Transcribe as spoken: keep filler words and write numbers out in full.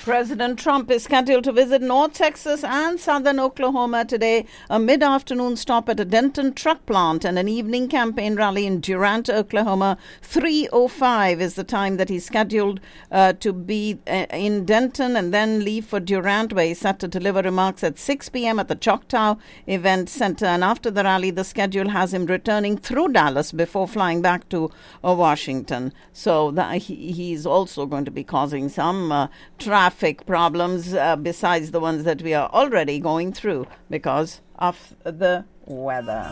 President Trump is scheduled to visit North Texas and southern Oklahoma today, a mid-afternoon stop at a Denton truck plant and an evening campaign rally in Durant, Oklahoma. three oh five is the time that he's scheduled uh, to be uh, in Denton and then leave for Durant, where he's set to deliver remarks at six p.m. at the Choctaw Event Center. And after the rally, the schedule has him returning through Dallas before flying back to uh, Washington. So that he, he's also going to be causing some uh, traffic problems uh, besides the ones that we are already going through because of the weather.